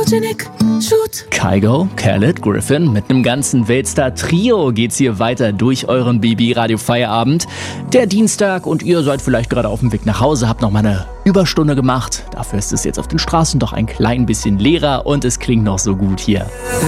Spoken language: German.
Photogenic, shoot. Kygo, Khaled, Griffin, mit einem ganzen Weltstar-Trio geht's hier weiter durch euren BB-Radio-Feierabend. Der Dienstag und ihr seid vielleicht gerade auf dem Weg nach Hause, habt noch mal eine Überstunde gemacht. Dafür ist es jetzt auf den Straßen doch ein klein bisschen leerer und es klingt noch so gut hier.